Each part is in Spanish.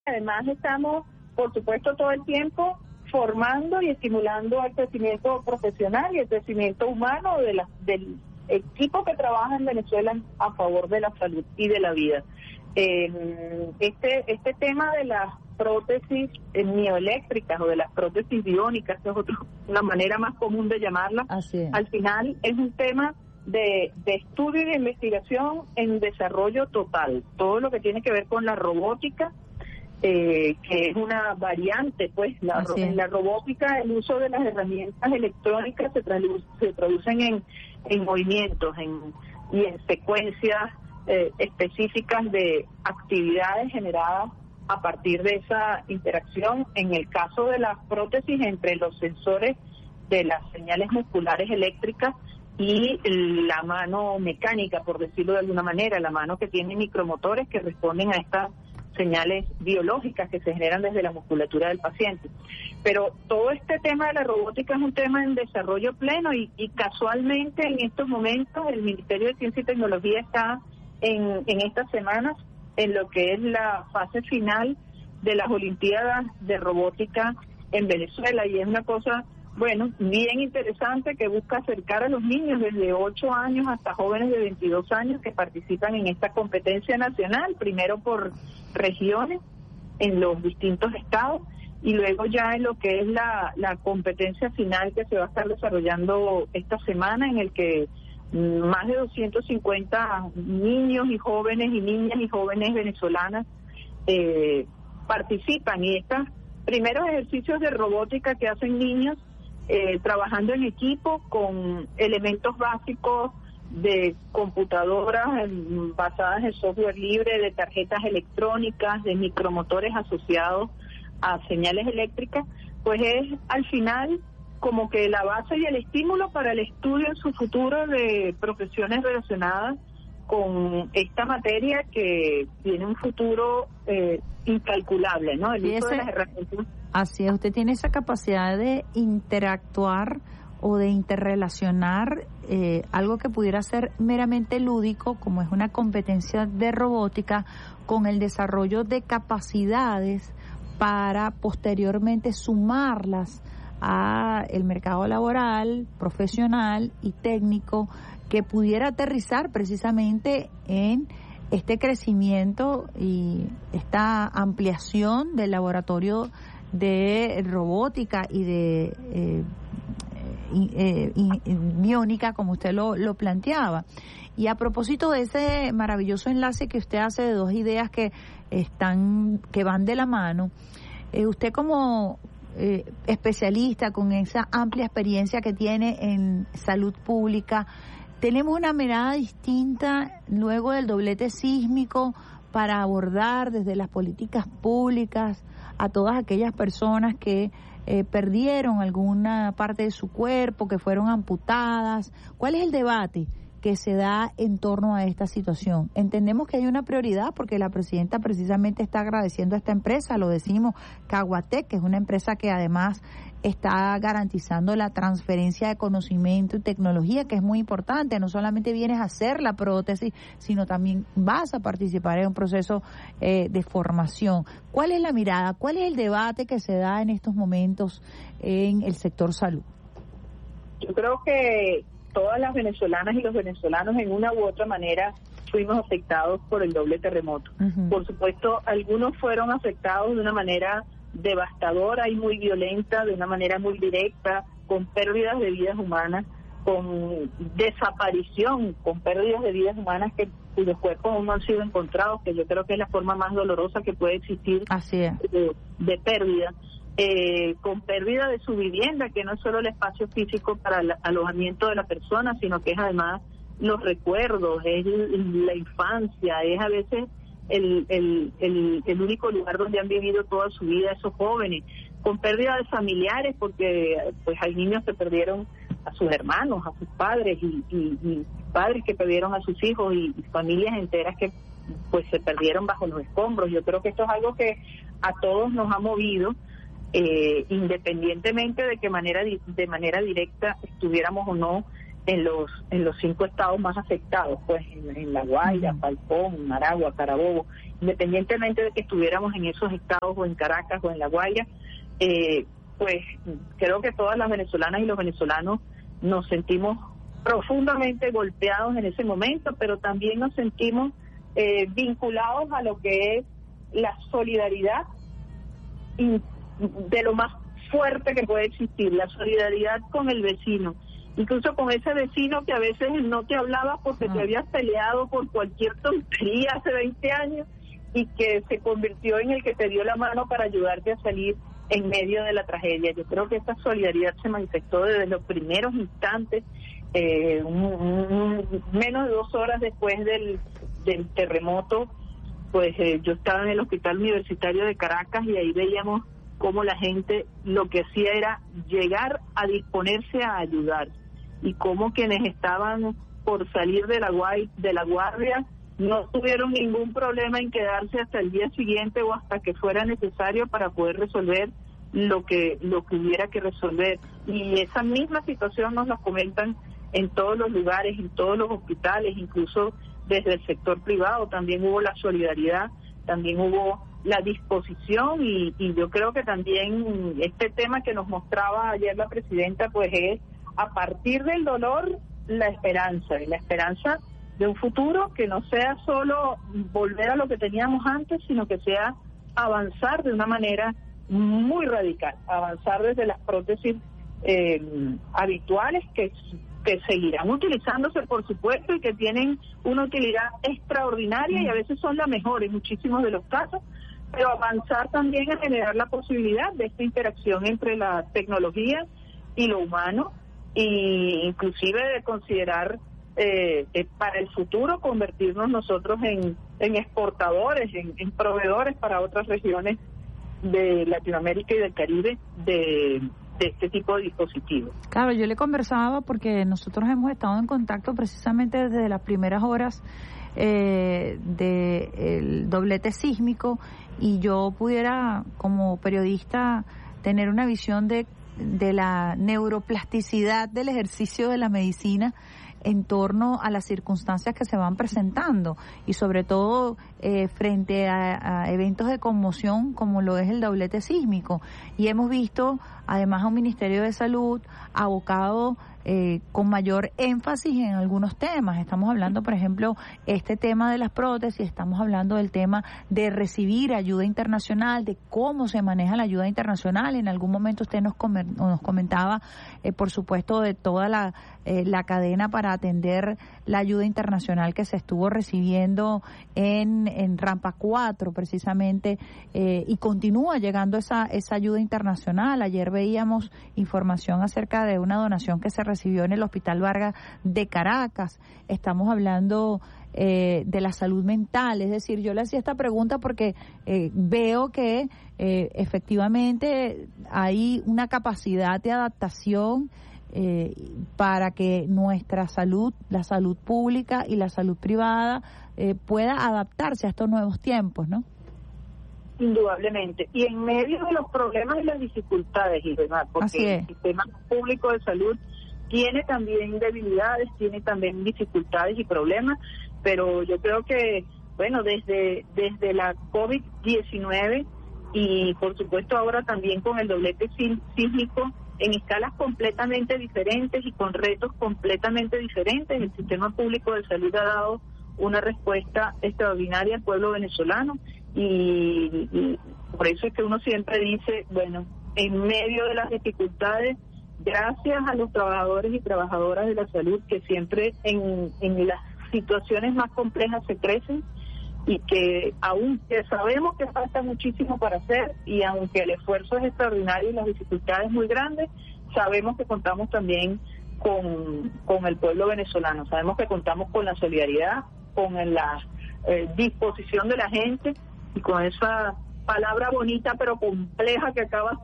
Además estamos, por supuesto, todo el tiempo formando y estimulando el crecimiento profesional y el crecimiento humano del equipo que trabaja en Venezuela a favor de la salud y de la vida. Este tema de las prótesis mioeléctricas o de las prótesis biónicas, que es una manera más común de llamarla, al final es un tema de estudio y de investigación en desarrollo total. Todo lo que tiene que ver con la robótica, que es una variante, pues, en la robótica el uso de las herramientas electrónicas se traducen en movimientos y en secuencias específicas de actividades generadas a partir de esa interacción. En el caso de las prótesis, entre los sensores de las señales musculares eléctricas y la mano mecánica, por decirlo de alguna manera, la mano que tiene micromotores que responden a estas señales biológicas que se generan desde la musculatura del paciente. Pero todo este tema de la robótica es un tema en desarrollo pleno y casualmente en estos momentos el Ministerio de Ciencia y Tecnología está en estas semanas en lo que es la fase final de las Olimpiadas de Robótica en Venezuela, y es una cosa, bueno, bien interesante, que busca acercar a los niños desde 8 años hasta jóvenes de 22 años que participan en esta competencia nacional, primero por regiones en los distintos estados y luego ya en lo que es la competencia final que se va a estar desarrollando esta semana, en el que más de 250 niños y jóvenes y niñas y jóvenes venezolanas participan, y estos primeros ejercicios de robótica que hacen niños trabajando en equipo con elementos básicos de computadoras basadas en software libre, de tarjetas electrónicas, de micromotores asociados a señales eléctricas, pues es al final como que la base y el estímulo para el estudio en su futuro de profesiones relacionadas con esta materia que tiene un futuro incalculable, ¿no? El uso de las herramientas. Así es, usted tiene esa capacidad de interactuar o de interrelacionar algo que pudiera ser meramente lúdico, como es una competencia de robótica, con el desarrollo de capacidades para posteriormente sumarlas a el mercado laboral, profesional y técnico, que pudiera aterrizar precisamente en este crecimiento y esta ampliación del laboratorio de robótica y de biónica, como usted lo planteaba. Y a propósito de ese maravilloso enlace que usted hace de dos ideas que van de la mano, usted como especialista con esa amplia experiencia que tiene en salud pública, tenemos una mirada distinta luego del doblete sísmico para abordar desde las políticas públicas a todas aquellas personas que perdieron alguna parte de su cuerpo, que fueron amputadas. ¿Cuál es el debate que se da en torno a esta situación? Entendemos que hay una prioridad porque la presidenta precisamente está agradeciendo a esta empresa, lo decimos, Caguatec, que es una empresa que además está garantizando la transferencia de conocimiento y tecnología, que es muy importante. No solamente vienes a hacer la prótesis, sino también vas a participar en un proceso de formación. ¿Cuál es la mirada? ¿Cuál es el debate que se da en estos momentos en el sector salud? Yo creo que todas las venezolanas y los venezolanos en una u otra manera fuimos afectados por el doble terremoto. Uh-huh. Por supuesto, algunos fueron afectados de una manera devastadora y muy violenta, de una manera muy directa, con pérdidas de vidas humanas, con desaparición, con pérdidas de vidas humanas cuyos cuerpos aún no han sido encontrados, que yo creo que es la forma más dolorosa que puede existir. Así es. De pérdida. Con pérdida de su vivienda, que no es solo el espacio físico para el alojamiento de la persona, sino que es además los recuerdos, es la infancia, es a veces el único lugar donde han vivido toda su vida esos jóvenes, con pérdida de familiares, porque pues hay niños que perdieron a sus hermanos, a sus padres, y padres que perdieron a sus hijos, y familias enteras que pues se perdieron bajo los escombros. Yo creo que esto es algo que a todos nos ha movido, independientemente de que de manera directa estuviéramos o no en los 5 estados más afectados, pues en La Guaira, Falcón, Aragua, Carabobo, independientemente de que estuviéramos en esos estados o en Caracas o en La Guaira, pues creo que todas las venezolanas y los venezolanos nos sentimos profundamente golpeados en ese momento, pero también nos sentimos vinculados a lo que es la solidaridad de lo más fuerte que puede existir, la solidaridad con el vecino, incluso con ese vecino que a veces no te hablaba porque te habías peleado por cualquier tontería hace 20 años y que se convirtió en el que te dio la mano para ayudarte a salir en medio de la tragedia. Yo creo que esa solidaridad se manifestó desde los primeros instantes, menos de 2 horas después del terremoto, pues yo estaba en el Hospital Universitario de Caracas y ahí veíamos cómo la gente lo que hacía era llegar a disponerse a ayudar, y cómo quienes estaban por salir de la guardia no tuvieron ningún problema en quedarse hasta el día siguiente o hasta que fuera necesario para poder resolver lo que hubiera que resolver. Y esa misma situación nos la comentan en todos los lugares, en todos los hospitales, incluso desde el sector privado también hubo la solidaridad, también hubo la disposición, y yo creo que también este tema que nos mostraba ayer la presidenta, pues es a partir del dolor la esperanza, y la esperanza de un futuro que no sea solo volver a lo que teníamos antes, sino que sea avanzar de una manera muy radical, avanzar desde las prótesis habituales que seguirán utilizándose, por supuesto, y que tienen una utilidad extraordinaria y a veces son la mejor en muchísimos de los casos, pero avanzar también a generar la posibilidad de esta interacción entre la tecnología y lo humano, y inclusive de considerar para el futuro convertirnos nosotros en exportadores, en proveedores para otras regiones de Latinoamérica y del Caribe de este tipo de dispositivos. Claro, yo le conversaba porque nosotros hemos estado en contacto precisamente desde las primeras horas del doblete sísmico, y yo pudiera como periodista tener una visión de la neuroplasticidad del ejercicio de la medicina en torno a las circunstancias que se van presentando, y sobre todo frente a eventos de conmoción como lo es el doblete sísmico. Y hemos visto además a un Ministerio de Salud abocado con mayor énfasis en algunos temas. Estamos hablando, por ejemplo, este tema de las prótesis, estamos hablando del tema de recibir ayuda internacional, de cómo se maneja la ayuda internacional. En algún momento usted nos comentaba, por supuesto, de toda la cadena para atender la ayuda internacional que se estuvo recibiendo en Rampa 4, precisamente, y continúa llegando esa ayuda internacional. Ayer veíamos información acerca de una donación que se recibió en el Hospital Vargas de Caracas. Estamos hablando de la salud mental. Es decir, yo le hacía esta pregunta porque veo que efectivamente hay una capacidad de adaptación para que nuestra salud, la salud pública y la salud privada pueda adaptarse a estos nuevos tiempos, ¿no? Indudablemente, y en medio de los problemas y las dificultades, y demás, porque el sistema público de salud tiene también debilidades, tiene también dificultades y problemas, pero yo creo que, bueno, desde la COVID-19 y por supuesto ahora también con el doblete sísmico, en escalas completamente diferentes y con retos completamente diferentes, el sistema público de salud ha dado una respuesta extraordinaria al pueblo venezolano, y por eso es que uno siempre dice, bueno, en medio de las dificultades, gracias a los trabajadores y trabajadoras de la salud que siempre en las situaciones más complejas se crecen, y que aunque sabemos que falta muchísimo para hacer, y aunque el esfuerzo es extraordinario y las dificultades muy grandes, sabemos que contamos también con el pueblo venezolano, sabemos que contamos con la solidaridad, con la disposición de la gente, y con esa palabra bonita pero compleja que acabas tú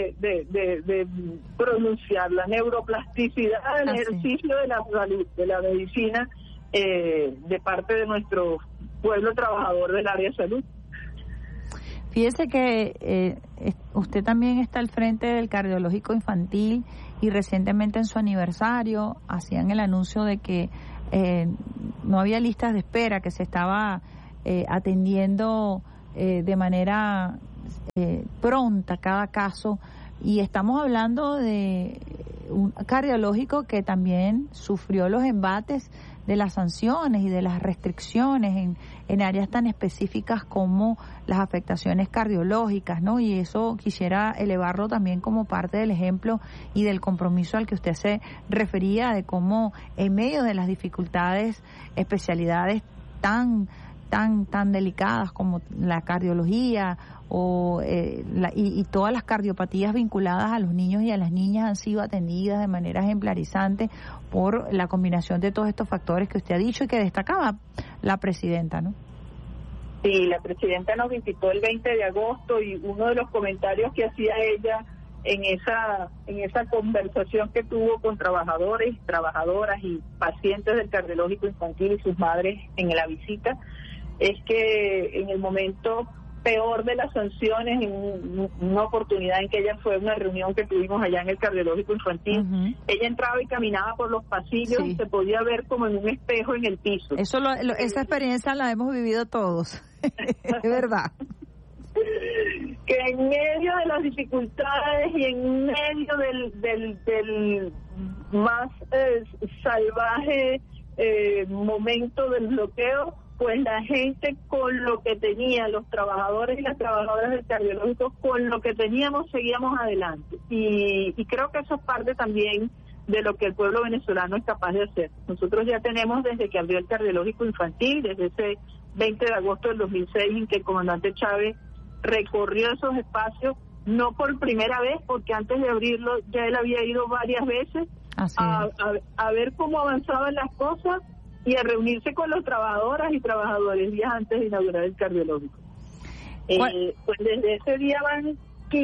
de pronunciar, la neuroplasticidad del ejercicio de la salud, de la medicina, de parte de nuestro pueblo trabajador del área de salud. Fíjese que usted también está al frente del cardiológico infantil y recientemente en su aniversario hacían el anuncio de que no había listas de espera, que se estaba atendiendo de manera pronta cada caso, y estamos hablando de un cardiológico que también sufrió los embates de las sanciones y de las restricciones en áreas tan específicas como las afectaciones cardiológicas, ¿no? Y eso quisiera elevarlo también como parte del ejemplo y del compromiso al que usted se refería, de cómo en medio de las dificultades, especialidades tan delicadas como la cardiología y todas las cardiopatías vinculadas a los niños y a las niñas han sido atendidas de manera ejemplarizante por la combinación de todos estos factores que usted ha dicho y que destacaba la presidenta, ¿no? Sí, la presidenta nos visitó el 20 de agosto y uno de los comentarios que hacía ella en esa conversación que tuvo con trabajadores, trabajadoras y pacientes del cardiológico infantil y sus madres en la visita, es que en el momento peor de las sanciones, en una oportunidad en que ella fue a una reunión que tuvimos allá en el cardiológico infantil, ella entraba y caminaba por los pasillos y se podía ver como en un espejo en el piso. Esa experiencia la hemos vivido todos, es verdad. Que en medio de las dificultades y en medio del más salvaje momento del bloqueo, pues la gente con lo que tenía, los trabajadores y las trabajadoras del cardiológico, con lo que teníamos seguíamos adelante. Y creo que eso es parte también de lo que el pueblo venezolano es capaz de hacer. Nosotros ya tenemos, desde que abrió el cardiológico infantil, desde ese 20 de agosto del 2006, en que el comandante Chávez recorrió esos espacios, no por primera vez, porque antes de abrirlo ya él había ido varias veces a ver cómo avanzaban las cosas y a reunirse con los trabajadoras y trabajadores días antes de inaugurar el cardiológico. Pues desde ese día van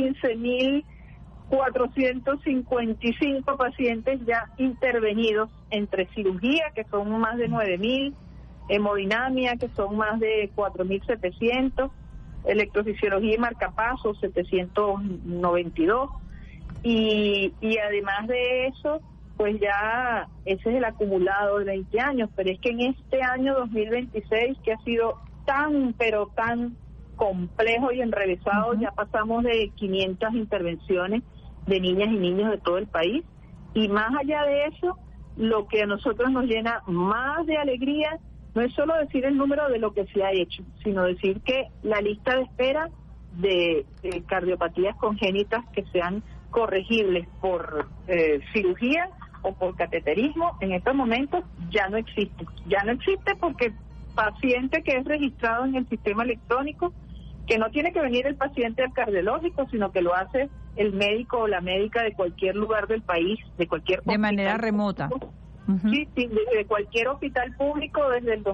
15.455 pacientes ya intervenidos entre cirugía, que son más de 9.000, hemodinamia, que son más de 4.700, electrofisiología y marcapasos, 792, y además de eso, pues ya ese es el acumulado de 20 años, pero es que en este año 2026, que ha sido tan complejo y enrevesado, ya pasamos de 500 intervenciones de niñas y niños de todo el país, y más allá de eso, lo que a nosotros nos llena más de alegría no es solo decir el número de lo que se ha hecho, sino decir que la lista de espera de cardiopatías congénitas que sean corregibles por cirugía o por cateterismo, en estos momentos ya no existe porque paciente que es registrado en el sistema electrónico, que no tiene que venir el paciente al cardiológico, sino que lo hace el médico o la médica de cualquier lugar del país, de cualquier de manera remota. Sí, de cualquier hospital público. Desde el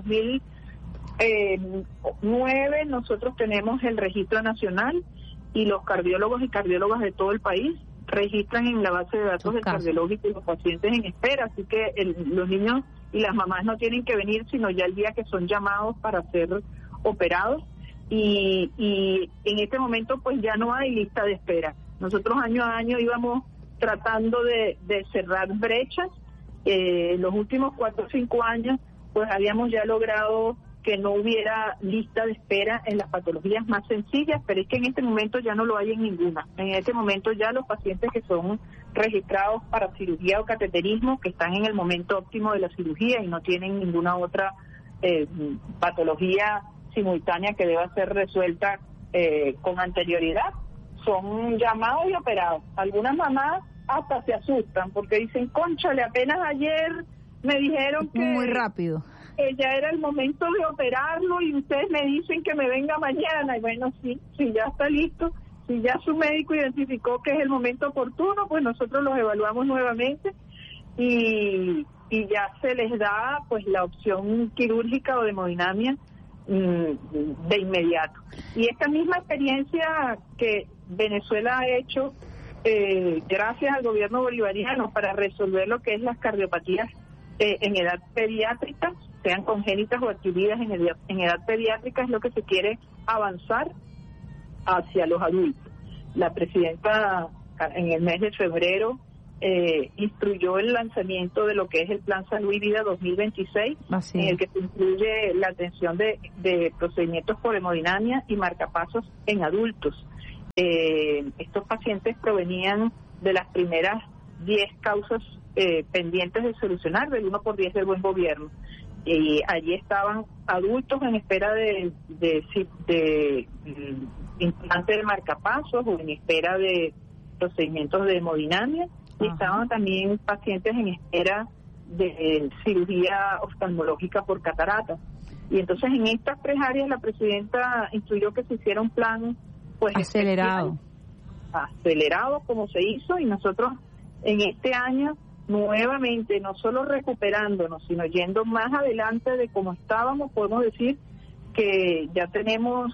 2009 nosotros tenemos el registro nacional y los cardiólogos y cardiólogas de todo el país registran en la base de datos del cardiológico y los pacientes en espera, así que los niños y las mamás no tienen que venir sino ya el día que son llamados para ser operados, y en este momento pues ya no hay lista de espera. Nosotros año a año íbamos tratando de cerrar brechas. Los últimos 4 o 5 años pues habíamos ya logrado que no hubiera lista de espera en las patologías más sencillas, pero es que en este momento ya no lo hay en ninguna. En este momento ya los pacientes que son registrados para cirugía o cateterismo, que están en el momento óptimo de la cirugía y no tienen ninguna otra patología simultánea que deba ser resuelta con anterioridad, son llamados y operados. Algunas mamás hasta se asustan porque dicen, cónchale, apenas ayer me dijeron que muy rápido, que ya era el momento de operarlo y ustedes me dicen que me venga mañana. Y bueno, sí, si ya está listo, si ya su médico identificó que es el momento oportuno, pues nosotros los evaluamos nuevamente y ya se les da pues la opción quirúrgica o de hemodinamia de inmediato. Y esta misma experiencia que Venezuela ha hecho gracias al gobierno bolivariano para resolver lo que es las cardiopatías en edad pediátrica, sean congénitas o adquiridas en edad pediátrica, es lo que se quiere avanzar hacia los adultos. La presidenta en el mes de febrero instruyó el lanzamiento de lo que es el Plan Salud y Vida 2026, en el que se incluye la atención de procedimientos por hemodinamia y marcapasos en adultos. Estos pacientes provenían de las primeras 10 causas pendientes de solucionar, del 1 por 10 del buen gobierno. Y allí estaban adultos en espera de implante de marcapasos o en espera de procedimientos de hemodinamia, y estaban también pacientes en espera de cirugía oftalmológica por catarata. Y entonces en estas 3 áreas la presidenta instruyó que se hiciera un plan pues acelerado como se hizo, y nosotros en este año nuevamente no solo recuperándonos, sino yendo más adelante de cómo estábamos, podemos decir que ya tenemos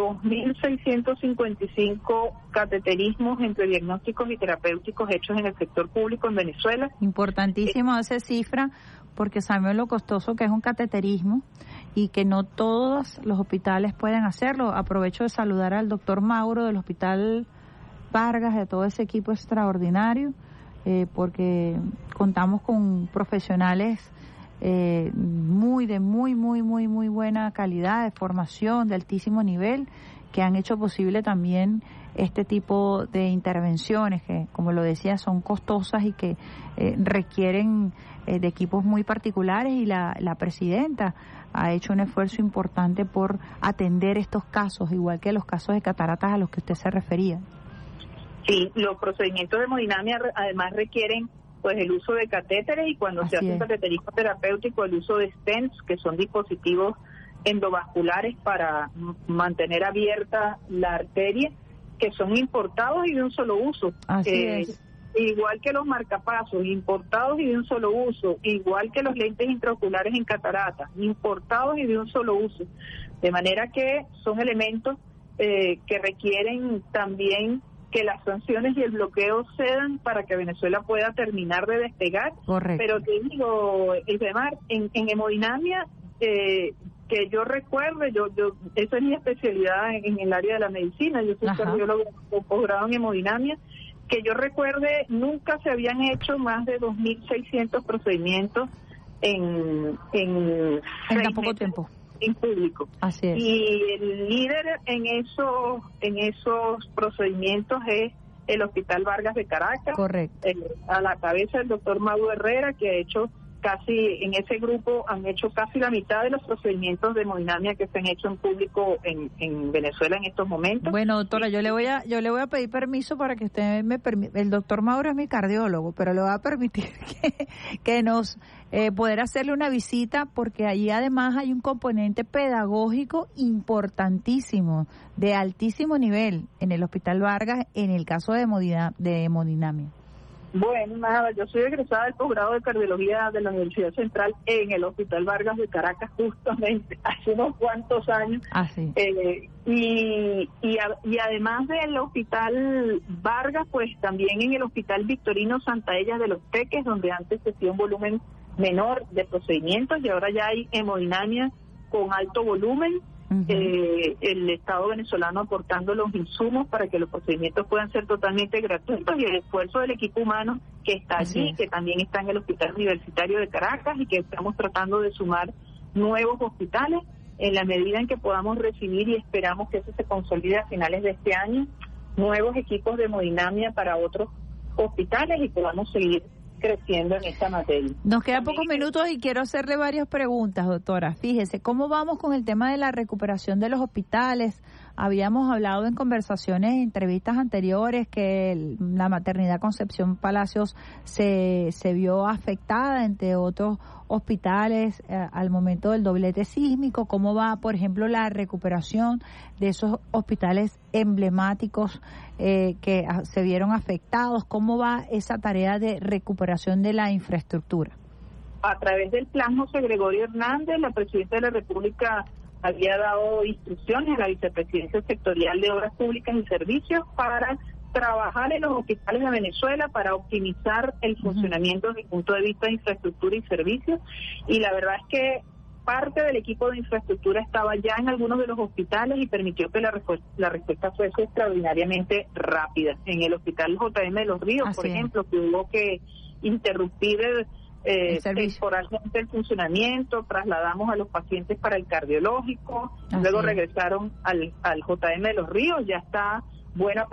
2.655 cateterismos entre diagnósticos y terapéuticos hechos en el sector público en Venezuela. Importantísimo esa cifra, porque sabemos lo costoso que es un cateterismo y que no todos los hospitales pueden hacerlo. Aprovecho de saludar al doctor Mauro del Hospital Vargas, de todo ese equipo extraordinario, porque contamos con profesionales muy buena calidad, de formación de altísimo nivel, que han hecho posible también este tipo de intervenciones que, como lo decía, son costosas y que requieren de equipos muy particulares, y la presidenta ha hecho un esfuerzo importante por atender estos casos, igual que los casos de cataratas a los que usted se refería. Sí, los procedimientos de hemodinamia además requieren pues el uso de catéteres, y cuando se hace un cateterismo terapéutico, el uso de stents, que son dispositivos endovasculares para mantener abierta la arteria, que son importados y de un solo uso. Igual que los marcapasos, importados y de un solo uso, igual que los lentes intraoculares en cataratas, importados y de un solo uso. De manera que son elementos que requieren también que las sanciones y el bloqueo cedan para que Venezuela pueda terminar de despegar. Correcto. Pero te digo, Isdemar, en hemodinamia, que yo recuerde, yo esa es mi especialidad en el área de la medicina, yo soy cardiólogo con posgrado en hemodinamia, que yo recuerde, nunca se habían hecho más de 2.600 procedimientos en tan poco tiempo en público. Así es. Y el líder en esos procedimientos es el Hospital Vargas de Caracas. Correcto. A la cabeza el doctor Mauro Herrera, que ha hecho en ese grupo han hecho casi la mitad de los procedimientos de hemodinamia que se han hecho en público en Venezuela en estos momentos. Bueno, doctora, yo le voy a pedir permiso para que usted me permita. El doctor Mauro es mi cardiólogo, pero le va a permitir que nos poder hacerle una visita, porque allí además hay un componente pedagógico importantísimo, de altísimo nivel en el Hospital Vargas, en el caso de hemodinamia. Bueno, nada, yo soy egresada del posgrado de cardiología de la Universidad Central en el Hospital Vargas de Caracas, justamente hace unos cuantos años. Y además del Hospital Vargas, pues también en el Hospital Victorino Santa Ella de Los Teques, donde antes se hacía un volumen menor de procedimientos, y ahora ya hay hemodinamia con alto volumen. El Estado venezolano aportando los insumos para que los procedimientos puedan ser totalmente gratuitos, y el esfuerzo del equipo humano que está allí, que también está en el Hospital Universitario de Caracas, y que estamos tratando de sumar nuevos hospitales en la medida en que podamos recibir, y esperamos que eso se consolide a finales de este año, nuevos equipos de hemodinamia para otros hospitales, y podamos seguir creciendo en esta materia. Nos quedan pocos minutos y quiero hacerle varias preguntas, doctora. Fíjese, ¿cómo vamos con el tema de la recuperación de los hospitales? Habíamos hablado en conversaciones, entrevistas anteriores, que la maternidad Concepción Palacios se vio afectada, entre otros hospitales, al momento del doblete sísmico. ¿Cómo va, por ejemplo, la recuperación de esos hospitales emblemáticos que se vieron afectados? ¿Cómo va esa tarea de recuperación de la infraestructura? A través del plan José Gregorio Hernández, la presidenta de la República había dado instrucciones a la Vicepresidencia Sectorial de Obras Públicas y Servicios para trabajar en los hospitales de Venezuela para optimizar el funcionamiento desde el punto de vista de infraestructura y servicios, y la verdad es que parte del equipo de infraestructura estaba ya en algunos de los hospitales y permitió que la respuesta fuese extraordinariamente rápida. En el hospital JM de Los Ríos, por ejemplo, que hubo que interrumpir temporalmente el funcionamiento, trasladamos a los pacientes para el cardiológico, luego regresaron al JM de Los Ríos, ya está buena